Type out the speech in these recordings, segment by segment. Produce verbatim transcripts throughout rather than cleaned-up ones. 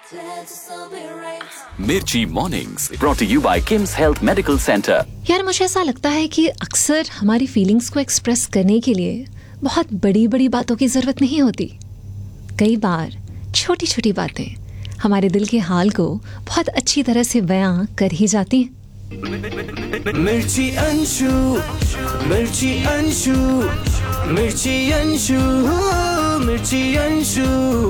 मिर्ची mornings brought you bye KIMS health medical centre. यार मुझे ऐसा लगता है कि अक्सर हमारी फीलिंग्स को एक्सप्रेस करने के लिए बहुत बड़ी बड़ी बातों की ज़रूरत नहीं होती। कई बार छोटी छोटी बातें हमारे दिल के हाल को बहुत अच्छी तरह से बयां कर ही जाती हैं। मिर्ची अंशु, मिर्ची अंशु, मिर्ची अंशु, मिर्ची अंशु।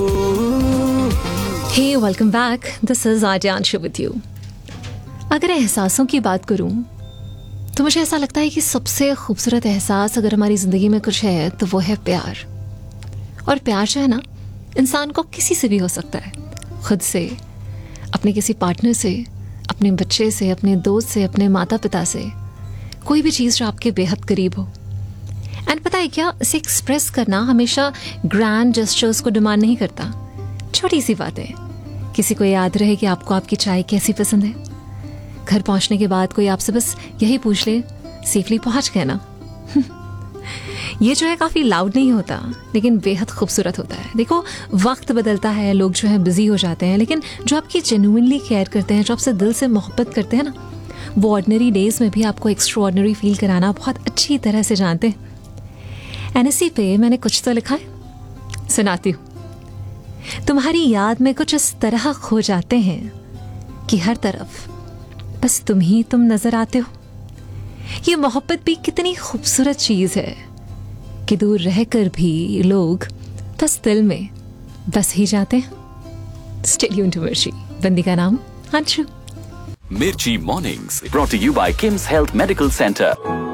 हे welcome back, this is आर्यांशु with you. अगर एहसासों की बात करूं तो मुझे ऐसा लगता है कि सबसे खूबसूरत एहसास अगर हमारी ज़िंदगी में कुछ है तो वो है प्यार। और प्यार जो है ना, इंसान को किसी से भी हो सकता है, खुद से, अपने किसी पार्टनर से, अपने बच्चे से, अपने दोस्त से, अपने माता पिता से, कोई भी चीज़ जो आपके बेहद करीब हो। एंड पता है क्या, इसे एक्सप्रेस करना हमेशा ग्रैंड जेस्चर्स को डिमांड नहीं करता। छोटी सी बातें, किसी को याद रहे कि आपको आपकी चाय कैसी पसंद है, घर पहुंचने के बाद कोई आपसे बस यही पूछ ले सेफली पहुंच गए ना। ये जो है काफ़ी लाउड नहीं होता लेकिन बेहद खूबसूरत होता है। देखो, वक्त बदलता है, लोग जो है बिजी हो जाते हैं, लेकिन जो आपकी जेन्युइनली केयर करते हैं, जो आपसे दिल से मोहब्बत करते हैं ना, वो ऑर्डिनरी डेज में भी आपको एक्स्ट्रा ऑर्डिनरी फील कराना बहुत अच्छी तरह से जानते हैं। एन एस सी पे मैंने कुछ तो लिखा है, सुनाती हूँ। तुम्हारी याद में कुछ इस तरह खो जाते हैं कि हर तरफ बस तुम ही तुम नजर आते हो। ये मोहब्बत भी कितनी खूबसूरत चीज है कि दूर रहकर भी लोग बस दिल में बस ही जाते हैं। स्टे ट्यून्ड टू मिर्ची। बंदी का नाम अंशु। मिर्ची mornings brought you bye KIMS health medical centre.